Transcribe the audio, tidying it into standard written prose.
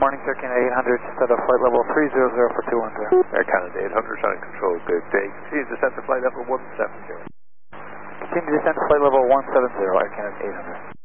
Good morning, Air Canada 800, set up flight level 300 for 210. Air Canada 800, trying to control, good day. Continue to descend to flight level 170. Continue to descend to flight level 170, Air Canada 800.